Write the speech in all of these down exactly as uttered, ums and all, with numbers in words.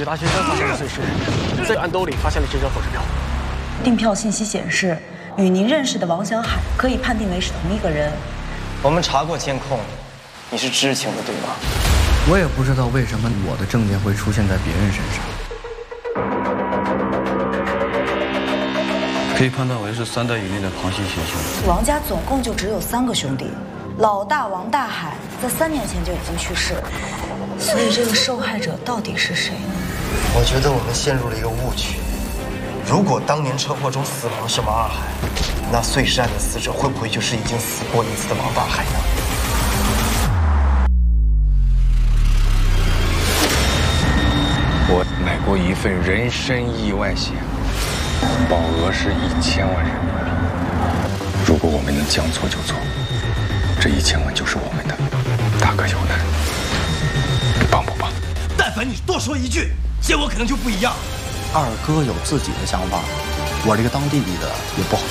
局大学生发现了碎尸，在暗兜里发现了这张火车票。 订票信息显示，与您认识的王小海可以判定为是同一个人。 我们查过监控，你是知情的，对吗？ 我也不知道为什么我的证件会出现在别人身上。 可以判断为是三代以内的旁系血型。 王家总共就只有三个兄弟，老大王大海在三年前就已经去世了，所以这个受害者到底是谁呢？ 我觉得我们陷入了一个误区。如果当年车祸中死亡是王二海，那碎尸案的死者会不会就是已经死过一次的王大海呢？ 我买过一份人身意外险，保额是一千万人民币。如果我们能将错就错，这一千万就是我们的。大哥有难，你帮不帮？ 但凡你多说一句，结果可能就不一样。 二哥有自己的想法，我这个当弟弟的也不好。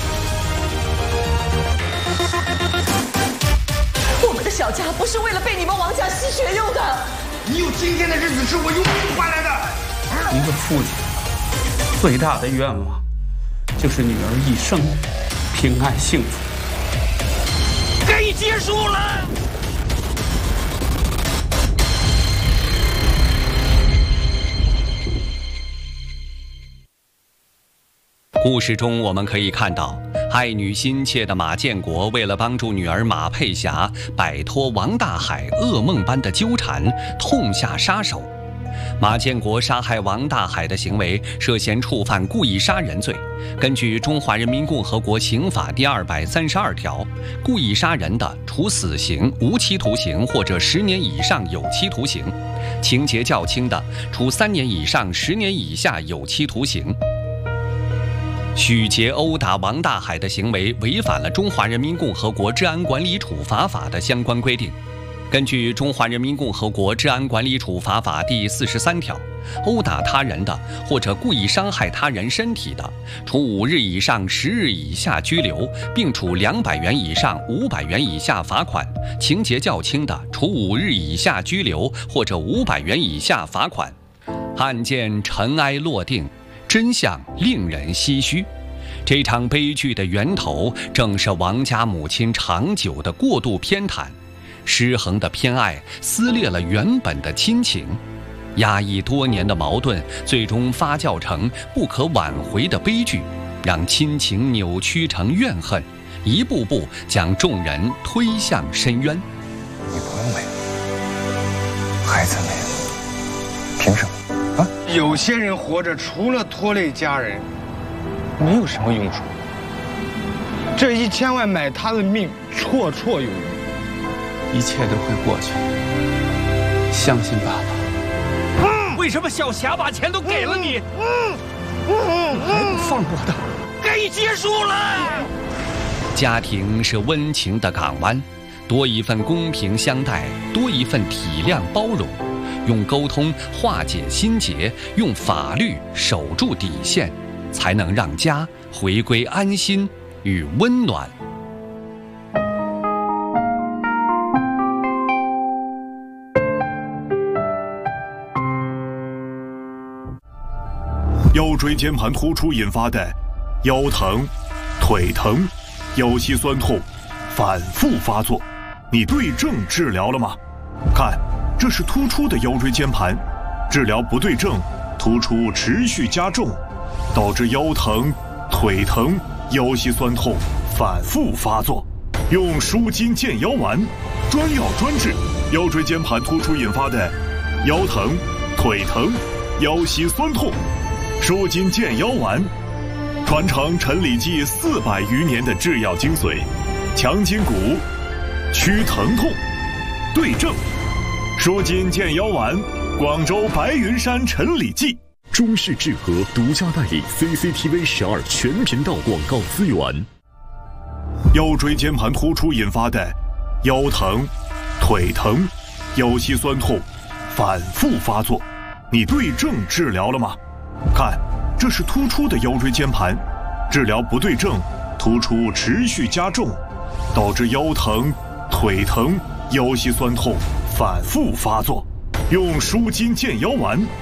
我们的小家不是为了被你们王家吸血用的。 你有今天的日子是我用命换来的。 一个父亲最大的愿望就是女儿一生平安幸福。 该结束了。 故事中我们可以看到，爱女心切的马建国为了帮助女儿马佩霞摆脱王大海噩梦般的纠缠，痛下杀手。马建国杀害王大海的行为涉嫌触犯故意杀人罪。根据《中华人民共和国刑法》第二百三十二条，故意杀人的，处死刑、无期徒刑或者十年以上有期徒刑；情节较轻的，处三年以上十年以下有期徒刑。许杰殴打王大海的行为违反了《中华人民共和国治安管理处罚法》的相关规定。根据《中华人民共和国治安管理处罚法》第四十三条，殴打他人的或者故意伤害他人身体的，处五日以上十日以下拘留，并处两百元以上五百元以下罚款；情节较轻的，处五日以下拘留或者五百元以下罚款。案件尘埃落定，真相令人唏嘘。这场悲剧的源头正是王家母亲长久的过度偏袒，失衡的偏爱撕裂了原本的亲情，压抑多年的矛盾最终发酵成不可挽回的悲剧，让亲情扭曲成怨恨，一步步将众人推向深渊。 女朋友没有，孩子没有，凭什么啊？有些人活着除了拖累家人，没有什么用处。这一千万买他的命，绰绰有余。 一切都会过去，相信爸爸。 嗯、为什么小霞把钱都给了你？嗯嗯、还不放我的？ 该结束了。 家庭是温情的港湾，多一份公平相待，多一份体谅包容，用沟通化解心结，用法律守住底线，才能让家回归安心与温暖。 腰椎间盘突出引发的腰疼、腿疼、腰膝酸痛反复发作，你对症治疗了吗？看，这是突出的腰椎间盘，治疗不对症，突出持续加重，导致腰疼、腿疼、腰膝酸痛反复发作。用舒筋健腰丸，专药专治腰椎间盘突出引发的腰疼、腿疼、腰膝酸痛。舒筋健腰丸，传承陈李济四百余年的制药精髓，强筋骨，祛疼痛，对症。舒筋健腰丸，广州白云山陈李济。 中视智和独家代理 C C T V 十二全频道广告资源。 腰椎间盘突出引发的腰疼、腿疼、腰膝酸痛反复发作，你对症治疗了吗？看，这是突出的腰椎间盘，治疗不对症，突出持续加重，导致腰疼、腿疼、腰膝酸痛反复发作。用舒筋健腰丸，